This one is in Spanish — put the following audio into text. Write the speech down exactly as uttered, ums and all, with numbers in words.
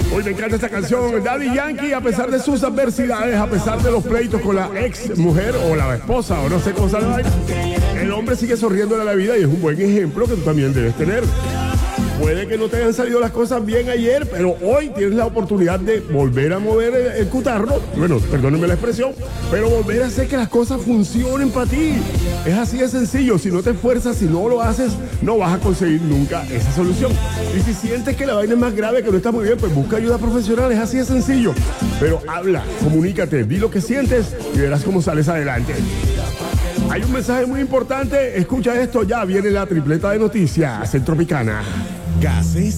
Uy, me encanta esta canción. Daddy Yankee, a pesar de sus adversidades, a pesar de los pleitos con la ex mujer o la esposa, o no sé cómo se llama, el hombre sigue sonriendo a la vida y es un buen ejemplo que tú también debes tener. Puede que no te hayan salido las cosas bien ayer, pero hoy tienes la oportunidad de volver a mover el, el cutarro. Bueno, perdónenme la expresión, pero volver a hacer que las cosas funcionen para ti. Es así de sencillo. Si no te esfuerzas, si no lo haces, no vas a conseguir nunca esa solución. Y si sientes que la vaina es más grave, que no está muy bien, pues busca ayuda profesional. Es así de sencillo. Pero habla, comunícate, di lo que sientes y verás cómo sales adelante. Hay un mensaje muy importante. Escucha esto, ya viene la tripleta de noticias en Tropicana. Gases